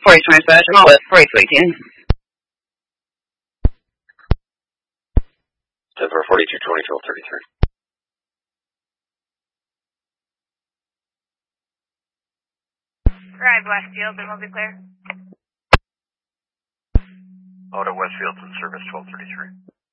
4025, I'm all with 4318. 10 for 42, 20, 12, 33. Drive Westfield, then we'll be clear. Auto Westfield's in service, 1233.